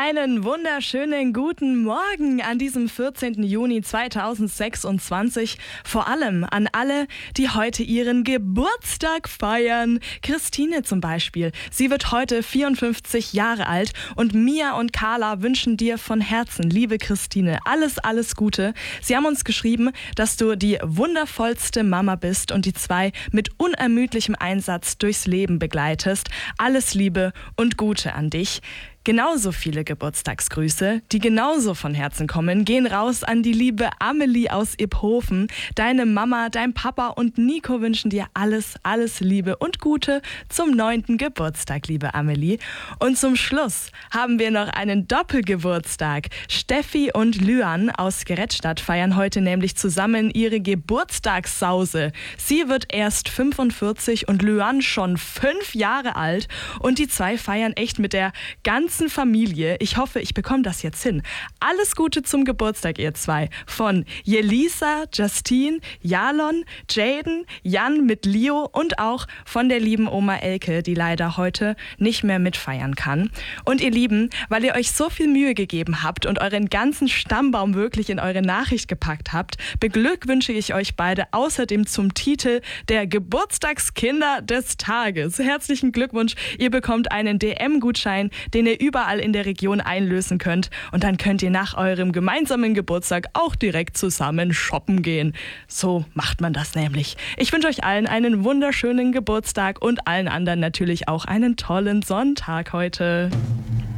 Einen wunderschönen guten Morgen an diesem 14. Juni 2026. Vor allem an alle, die heute ihren Geburtstag feiern. Christine zum Beispiel. Sie wird heute 54 Jahre alt und Mia und Carla wünschen dir von Herzen, liebe Christine, alles Gute. Sie haben uns geschrieben, dass du die wundervollste Mama bist und die zwei mit unermüdlichem Einsatz durchs Leben begleitest. Alles Liebe und Gute an dich. Genauso viele Geburtstagsgrüße, die genauso von Herzen kommen, gehen raus an die liebe Amelie aus Iphofen. Deine Mama, dein Papa und Nico wünschen dir alles Liebe und Gute zum 9. Geburtstag, liebe Amelie. Und zum Schluss haben wir noch einen Doppelgeburtstag. Steffi und Lyan aus Gerätstadt feiern heute nämlich zusammen ihre Geburtstagssause. Sie wird erst 45 und Lyan schon 5 Jahre alt. Und die zwei feiern echt mit der ganzen Familie. Ich hoffe, ich bekomme das jetzt hin. Alles Gute zum Geburtstag, ihr zwei. Von Jelisa, Justine, Jalon, Jaden, Jan mit Leo und auch von der lieben Oma Elke, die leider heute nicht mehr mitfeiern kann. Und ihr Lieben, weil ihr euch so viel Mühe gegeben habt und euren ganzen Stammbaum wirklich in eure Nachricht gepackt habt, beglückwünsche ich euch beide außerdem zum Titel der Geburtstagskinder des Tages. Herzlichen Glückwunsch. Ihr bekommt einen DM-Gutschein, den ihr überall in der Region einlösen könnt. Und dann könnt ihr nach eurem gemeinsamen Geburtstag auch direkt zusammen shoppen gehen. So macht man das nämlich. Ich wünsche euch allen einen wunderschönen Geburtstag und allen anderen natürlich auch einen tollen Sonntag heute.